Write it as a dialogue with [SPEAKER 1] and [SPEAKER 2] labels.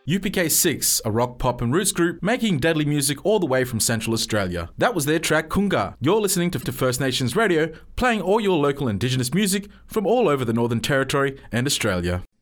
[SPEAKER 1] UPK6, a rock, pop and roots group making deadly music all the way from Central Australia. That was their track Kunga. You're listening to First Nations Radio, playing all your local Indigenous music from all over the Northern Territory and Australia.